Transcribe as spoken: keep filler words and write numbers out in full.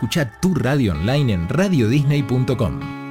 Escucha tu radio online en radio disney punto com.